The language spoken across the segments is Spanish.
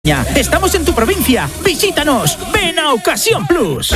Estamos en tu provincia. Visítanos. Ven a Ocasión Plus.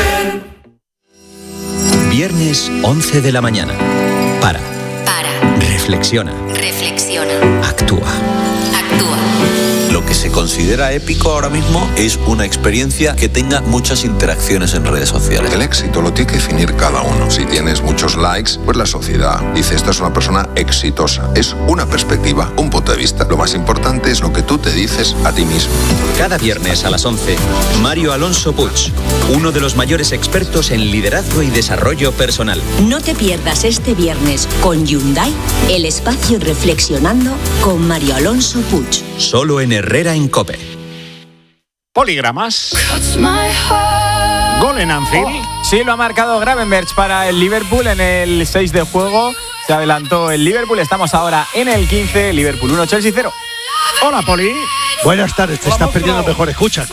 Viernes 11 de la mañana. Para. Reflexiona. Actúa. Lo que se considera épico ahora mismo es una experiencia que tenga muchas interacciones en redes sociales. El éxito lo tiene que definir cada uno. Si tienes muchos likes, pues la sociedad dice esta es una persona exitosa. Es una perspectiva, un punto de vista. Lo más importante es lo que tú te dices a ti mismo. Cada viernes a las 11, Mario Alonso Puig, uno de los mayores expertos en liderazgo y desarrollo personal. No te pierdas este viernes con Hyundai el espacio Reflexionando con Mario Alonso Puig. Solo en Herrera en COPE. Poligramas. Gol en Anfield. Sí, lo ha marcado Gravenberch para el Liverpool en el 6 de juego. Se adelantó el Liverpool. Estamos ahora en el 15. Liverpool 1, Chelsea 0. Hola, Poli. Buenas tardes. Te estás perdiendo mejor. Escucha.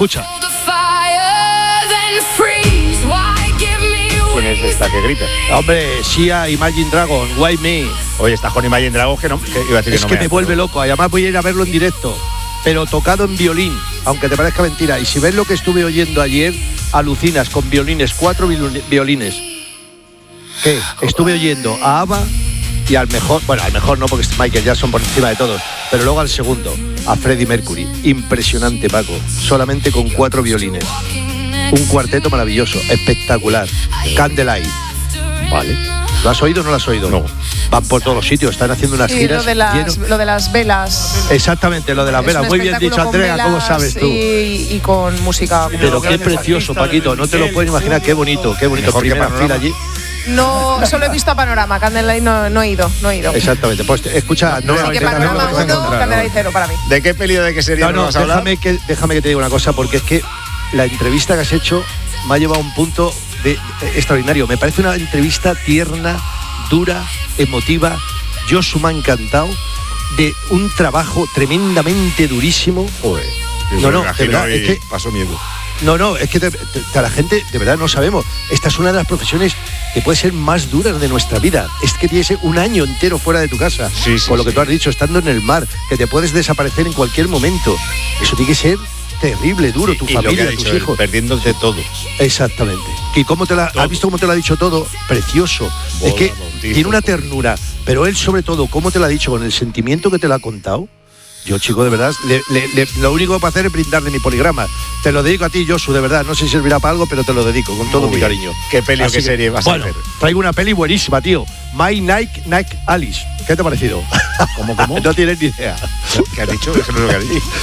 ¿Quién es esta que grita? Hombre, Sia, Imagine Dragon, Why Me. Oye, estás con Imagine Dragon que iba a decir es que me vuelve loco. Además voy a ir a verlo en directo, pero tocado en violín, aunque te parezca mentira. Y si ves lo que estuve oyendo ayer, alucinas con violines, 4 violines. ¿Qué? Estuve oyendo a ABBA y al mejor no, porque es Michael Jackson por encima de todos, pero luego al segundo, a Freddie Mercury. Impresionante, Paco. Solamente con 4 violines. Un cuarteto maravilloso, espectacular. Candlelight. Vale. ¿Lo has oído o no lo has oído? No. Van por todos los sitios, están haciendo unas giras. Lo de las velas. Exactamente, lo de las velas. Muy bien dicho, Andrea, ¿cómo sabes tú? Y con música. Pero qué precioso, Paquito, no te lo puedes imaginar, qué bonito. Primera fila allí. No, solo he visto a Panorama, Candlelight no he ido. Exactamente, pues escucha, Así que Panorama 1, Candlelight 0 para mí. ¿De qué peli o de qué serie no vas a hablar? Déjame que te diga una cosa, porque es que la entrevista que has hecho me ha llevado a un punto extraordinario. Me parece una entrevista tierna, dura, emotiva. Josu me ha encantado, de un trabajo tremendamente durísimo. Joder, de verdad, es que pasó miedo. Es que la gente, de verdad, no sabemos. Esta es una de las profesiones que puede ser más duras de nuestra vida. Es que tienes un año entero fuera de tu casa. Sí, con lo que tú has dicho, estando en el mar, que te puedes desaparecer en cualquier momento. Eso tiene que ser terrible, duro, tu familia, tus hijos. Perdiéndote todo. Exactamente. ¿Y cómo has visto cómo te lo ha dicho todo? Precioso. Es que tiene una ternura, pero él sobre todo, cómo te lo ha dicho, con el sentimiento que te lo ha contado. Yo, chico, de verdad, lo único que puedo hacer es brindarle mi poligrama. Te lo dedico a ti, Josu, de verdad. No sé si servirá para algo, pero te lo dedico con todo mi cariño. ¿Qué peli o qué serie vas a hacer? Traigo una peli buenísima, tío. My Nike Alice. ¿Qué te ha parecido? ¿Cómo? No tienes ni idea. ¿Qué has dicho? Eso no es lo que has dicho.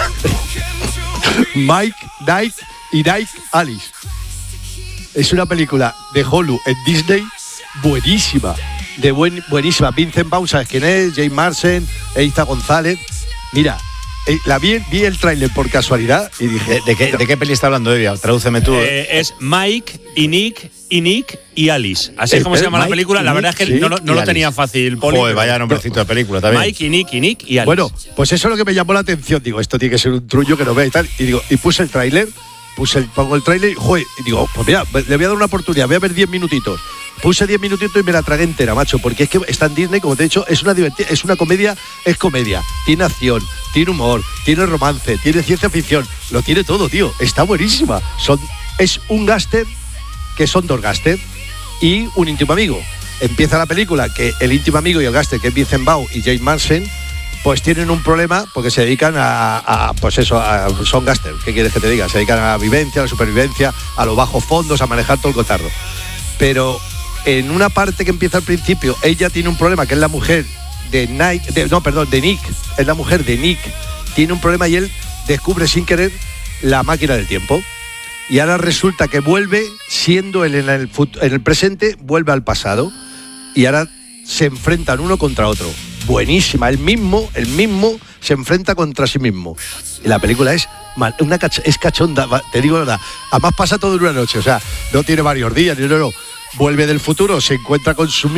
Mike, Nike y Nike Alice. Es una película de Hulu en Disney buenísima. Buenísima. Vincent Vaughn, ¿sabes quién es? James Marsden, Eiza González. Mira, vi el tráiler por casualidad y dije... ¿De qué peli está hablando, Evia? Tradúceme tú. Es Mike y Nick y Alice. Así es como se llama la película. La verdad es que no lo tenía fácil, Poli. Joder, vaya nombrecito de película también. Mike y Nick y Alice. Bueno, pues eso es lo que me llamó la atención. Digo, esto tiene que ser un trullo que no vea y tal. Y puse el tráiler, pongo el tráiler y digo, pues mira, le voy a dar una oportunidad, voy a ver 10 minutitos. Puse 10 minutitos y me la tragué entera, macho, porque es que está en Disney, como te he dicho, es una comedia, tiene acción, tiene humor, tiene romance, tiene ciencia ficción, lo tiene todo, tío, está buenísima. Es un gángster, que son 2 gángsters y un íntimo amigo. Empieza la película que el íntimo amigo y el gángster, que es Vincent Vaughn y James Marsden, pues tienen un problema porque se dedican son gángsters, ¿qué quieres que te diga? Se dedican a la vivencia, a la supervivencia, a los bajos fondos, a manejar todo el cotarro. Pero en una parte que empieza al principio, ella tiene un problema, que es la mujer de Nick, es la mujer de Nick, tiene un problema y él descubre sin querer la máquina del tiempo. Y ahora resulta que vuelve, siendo él en el presente, vuelve al pasado. Y ahora se enfrentan uno contra otro. Buenísima, el mismo se enfrenta contra sí mismo. Y la película es cachonda, te digo la verdad. Además pasa todo en una noche, o sea, no tiene varios días, no. Vuelve del futuro, se encuentra con su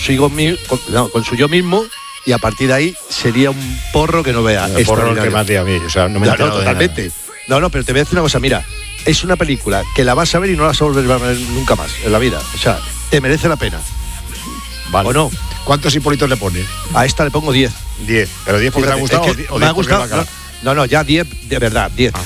yo mismo, y a partir de ahí sería un porro que no vea. El porro que mate a mí, o sea, no me entiendo totalmente. No, pero te voy a decir una cosa, mira, es una película que la vas a ver y no la vas a volver a ver nunca más en la vida. O sea, te merece la pena. Vale. ¿O no? ¿Cuántos Hipólitos le pones? A esta le pongo 10. 10, pero 10 porque te ha gustado me ha gustado. No, ya 10, de verdad, 10.